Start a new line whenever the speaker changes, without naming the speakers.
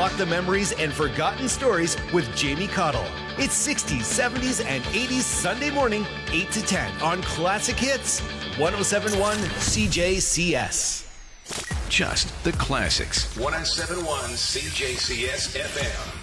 unlock the memories and forgotten stories with Jamie Cottle. It's 60s, 70s, and 80s Sunday morning, 8 to 10 on Classic Hits, 107.1 CJCS.
Just the classics.
107.1 CJCS FM.